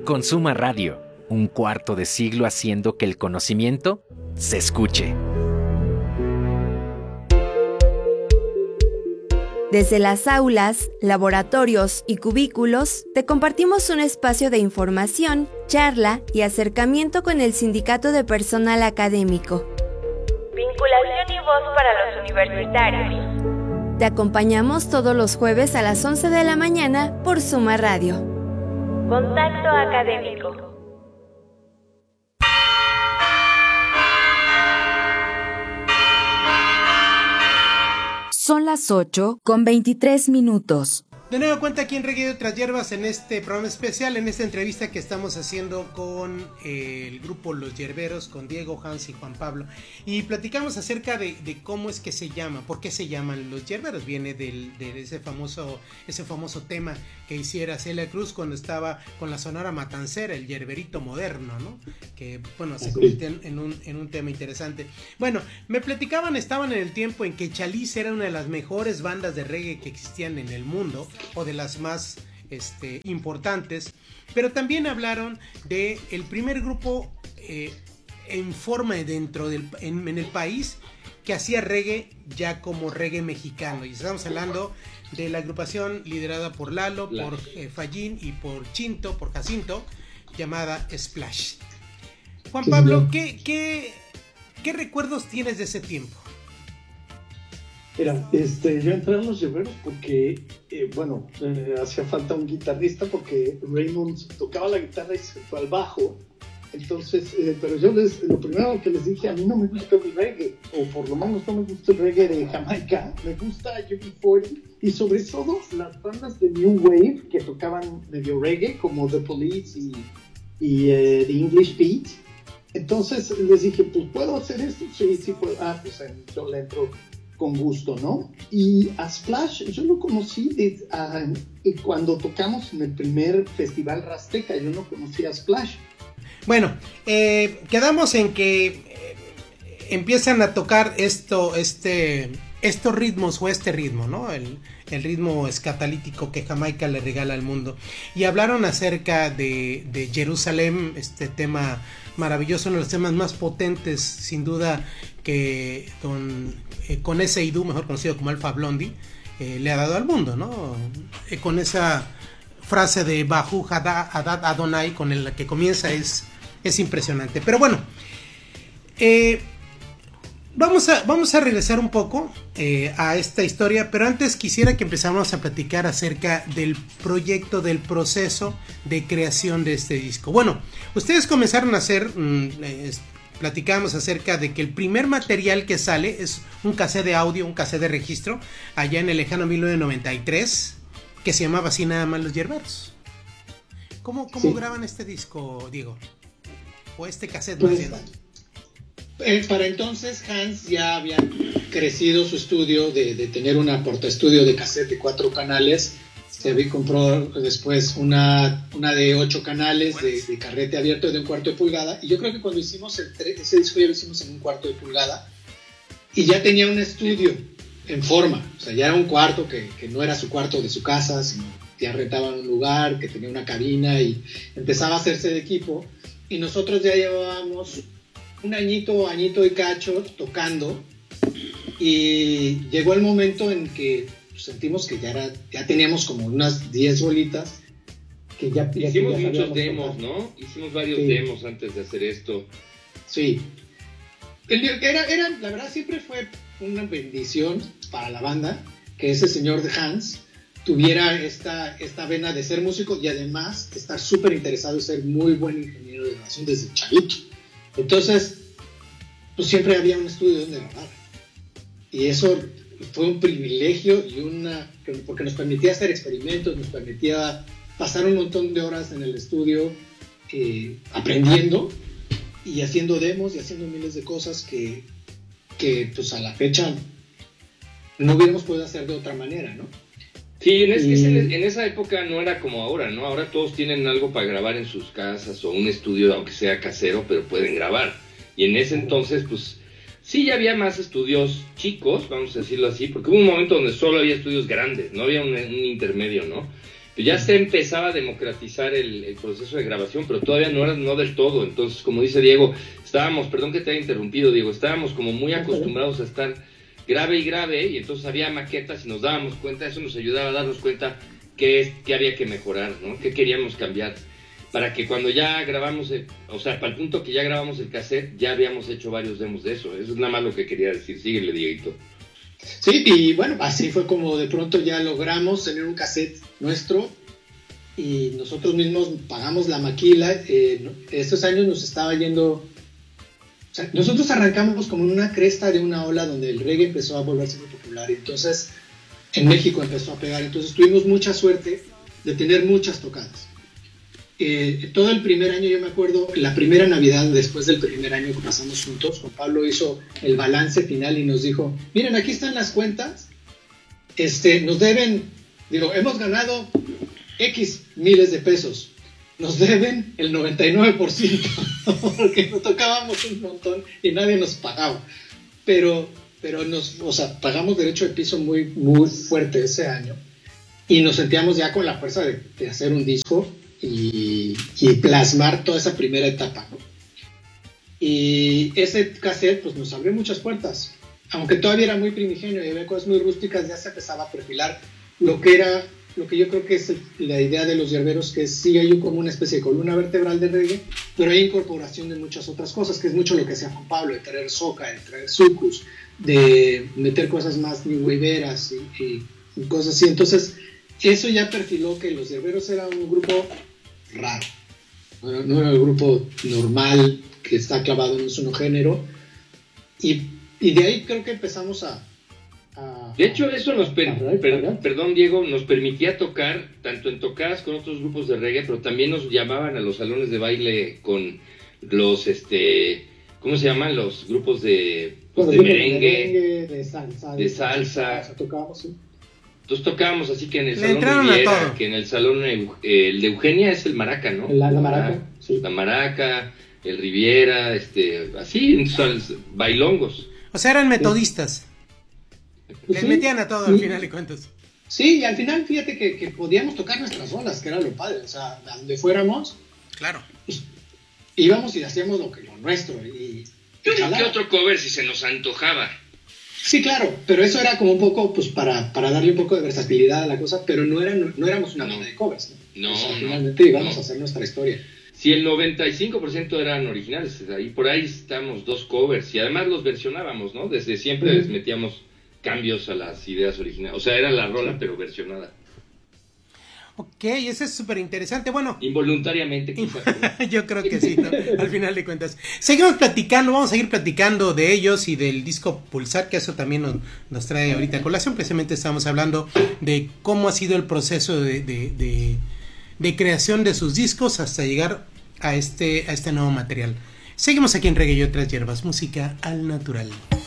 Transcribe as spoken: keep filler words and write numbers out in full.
Consuma Radio, un cuarto de siglo haciendo que el conocimiento se escuche. Desde las aulas, laboratorios y cubículos, te compartimos un espacio de información, charla y acercamiento con el Sindicato de Personal Académico. Vinculación y voz para los universitarios. Te acompañamos todos los jueves a las once de la mañana por Suma Radio. Contacto Académico. Son las ocho con veintitrés minutos. De nuevo cuenta aquí en Reggae y otras hierbas en este programa especial, en esta entrevista que estamos haciendo con eh, el grupo Los Yerberos, con Diego, Hans y Juan Pablo. Y platicamos acerca de, de cómo es que se llama, por qué se llaman Los Yerberos. Viene del, de ese famoso, ese famoso tema que hiciera Celia Cruz cuando estaba con la Sonora Matancera, el yerberito moderno, ¿no? Que, bueno, se convirtió en, en, un, en un tema interesante. Bueno, me platicaban, estaban en el tiempo en que Chalice era una de las mejores bandas de reggae que existían en el mundo, o de las más este, importantes, pero también hablaron de el primer grupo eh, en forma dentro del en, en el país que hacía reggae ya como reggae mexicano, y estamos hablando de la agrupación liderada por Lalo, Splash. por eh, Fallín y por Chinto, por Jacinto, llamada Splash. Juan Pablo, ¿qué, qué, qué recuerdos tienes de ese tiempo? Mira, este, yo entré a Los Yerberos porque, eh, bueno, eh, hacía falta un guitarrista porque Raymond tocaba la guitarra y se fue al bajo. Entonces, eh, pero yo les, lo primero que les dije, a mí no me gusta el reggae, o por lo menos no me gusta el reggae de Jamaica, me gusta U B cuarenta y sobre todo las bandas de New Wave que tocaban medio reggae, como The Police y, y eh, The English Beat. Entonces les dije, pues, ¿puedo hacer esto? Sí, sí puedo. Ah, pues yo le entro con gusto, ¿no? Y a Splash yo lo conocí de, uh, cuando tocamos en el primer festival Rasteca. Yo no conocía a Splash. Bueno, eh, quedamos en que eh, empiezan a tocar esto, este, estos ritmos o este ritmo, ¿no? El, el ritmo escatalítico que Jamaica le regala al mundo. Y hablaron acerca de, de Jerusalén, este tema maravilloso, uno de los temas más potentes, sin duda, que don, eh, con ese Idú, mejor conocido como Alpha Blondy, eh, le ha dado al mundo, ¿no? Eh, con esa frase de Bahu Hadad Adonai, con la que comienza, es, es impresionante. Pero bueno, eh, vamos, a, vamos a regresar un poco eh, a esta historia, pero antes quisiera que empezáramos a platicar acerca del proyecto, del proceso de creación de este disco. Bueno, ustedes comenzaron a hacer... Mmm, eh, platicamos acerca de que el primer material que sale es un cassette de audio, un cassette de registro, allá en el lejano mil novecientos noventa y tres, que se llamaba así nada más Los Yerberos. ¿Cómo, cómo sí. graban este disco, Diego? O este cassette, pues, más bien. Eh, para entonces Hans ya había crecido su estudio de, de tener una portaestudio de cassette de cuatro canales. Se había comprado después una, una de ocho canales de, de carrete abierto de un cuarto de pulgada, y yo creo que cuando hicimos el tre- ese disco ya lo hicimos en un cuarto de pulgada y ya tenía un estudio en forma, o sea, ya era un cuarto que, que no era su cuarto de su casa, sino ya rentaban un lugar, que tenía una cabina y empezaba a hacerse de equipo, y nosotros ya llevábamos un añito, añito y cacho tocando, y llegó el momento en que sentimos que ya era, ya teníamos como unas diez bolitas que ya, ya hicimos ya muchos demos, ¿no? Hicimos varios sí. demos antes de hacer esto. Sí. Era, era, la verdad siempre fue una bendición para la banda que ese señor de Hans tuviera esta, esta vena de ser músico y además estar súper interesado en ser muy buen ingeniero de grabación desde chavito. Entonces, pues siempre había un estudio donde grabar. Y eso fue un privilegio y una, porque nos permitía hacer experimentos, nos permitía pasar un montón de horas en el estudio eh, aprendiendo y haciendo demos y haciendo miles de cosas que, que pues a la fecha no hubiéramos podido hacer de otra manera, ¿no? Sí, en, es, y... en esa época no era como ahora, ¿no? Ahora todos tienen algo para grabar en sus casas o un estudio, aunque sea casero, pero pueden grabar. Y en ese entonces, pues, sí ya había más estudios chicos, vamos a decirlo así, porque hubo un momento donde solo había estudios grandes, no había un, un intermedio, ¿no? Ya se empezaba a democratizar el, el proceso de grabación, pero todavía no era no del todo. Entonces, como dice Diego, estábamos, perdón que te haya interrumpido, Diego, estábamos como muy acostumbrados a estar grave y grave, y entonces había maquetas y nos dábamos cuenta, eso nos ayudaba a darnos cuenta qué, qué había que mejorar, ¿no? Qué queríamos cambiar, para que cuando ya grabamos, el, o sea, para el punto que ya grabamos el cassette, ya habíamos hecho varios demos de eso. Eso es nada más lo que quería decir. Síguele, Dieguito. Sí, y bueno, así fue como de pronto ya logramos tener un cassette nuestro y nosotros mismos pagamos la maquila. Eh, estos años nos estaba yendo, o sea, nosotros arrancamos como en una cresta de una ola donde el reggae empezó a volverse muy popular, y entonces en México empezó a pegar. Entonces tuvimos mucha suerte de tener muchas tocadas. Eh, todo el primer año, yo me acuerdo, la primera Navidad después del primer año que pasamos juntos, Juan Pablo hizo el balance final y nos dijo, miren, aquí están las cuentas, este, nos deben, digo, hemos ganado X miles de pesos, nos deben el noventa y nueve por ciento, porque nos tocábamos un montón y nadie nos pagaba, pero, pero nos, o sea, pagamos derecho de piso muy, muy fuerte ese año, y nos sentíamos ya con la fuerza de, de hacer un disco Y, y plasmar toda esa primera etapa, ¿no? Y ese cassette pues nos abrió muchas puertas, aunque todavía era muy primigenio y había cosas muy rústicas. Ya se empezaba a perfilar lo que era, lo que yo creo que es la idea de los Yerberos, que sigue yo como una especie de columna vertebral de reggae, pero hay incorporación de muchas otras cosas, que es mucho lo que hacía Juan Pablo, de traer soca, de traer sucus, de meter cosas más new waveras y, y, y cosas así. Entonces eso ya perfiló que los Yerberos era un grupo raro, no era el grupo normal que está clavado en un solo género, y, y de ahí creo que empezamos a, a de hecho eso nos per, a per, perdón Diego, nos permitía tocar tanto en tocadas con otros grupos de reggae, pero también nos llamaban a los salones de baile con los este ¿cómo se llaman? Los grupos de, pues, de, merengue, de merengue, de salsa, de, de salsa, salsa tocábamos, sí. Entonces tocábamos así que en el Le salón entraron a Riviera, todo. que en el salón, eh, el de Eugenia es el maraca, ¿no? La, la maraca, sí. La maraca, el Riviera, este, así, bailongos. O sea, eran metodistas. Les Sí, metían a todo sí. al final de cuentas. Sí, y al final fíjate que, que podíamos tocar nuestras rolas, que era lo padre, o sea, a donde fuéramos, Claro. pues, íbamos y hacíamos lo, que, lo nuestro, y... Yo digo ojalá. que otro cover si se nos antojaba. Sí, claro, pero eso era como un poco, pues, para, para darle un poco de versatilidad a la cosa, pero no, era, no, no éramos una No. banda de covers, ¿no? No, O sea, no, finalmente íbamos no. a hacer nuestra historia. Si el noventa y cinco por ciento eran originales, ahí por ahí estamos dos covers, y además los versionábamos, ¿no? Desde siempre Ujú. les metíamos cambios a las ideas originales, o sea, era la rola pero versionada. Ok, eso es súper interesante. Bueno, Involuntariamente quizás. yo creo que sí, ¿no? Al final de cuentas. Seguimos platicando, vamos a seguir platicando de ellos y del disco Pulsar, que eso también nos, nos trae ahorita a colación. Precisamente estamos hablando de cómo ha sido el proceso de, de, de, de creación de sus discos hasta llegar a este, a este nuevo material. Seguimos aquí en Reggae y otras hierbas, música al natural.